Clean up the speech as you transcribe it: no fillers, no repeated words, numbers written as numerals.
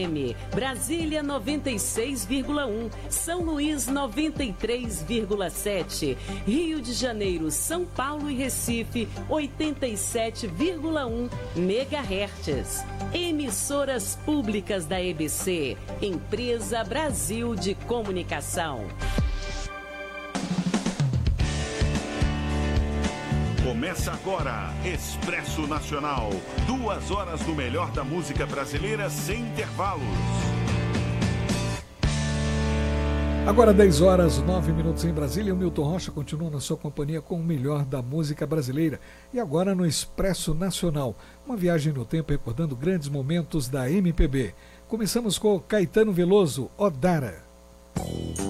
Brasília 96,1, São Luís 93,7, Rio de Janeiro, São Paulo e Recife 87,1 MHz. Emissoras públicas da EBC, Empresa Brasil de Comunicação. Começa agora, Expresso Nacional. 2 horas do melhor da música brasileira sem intervalos. Agora 10 horas, 9 minutos em Brasília. O Milton Rocha continua na sua companhia com o melhor da música brasileira. E agora no Expresso Nacional, uma viagem no tempo recordando grandes momentos da MPB. Começamos com Caetano Veloso, Odara.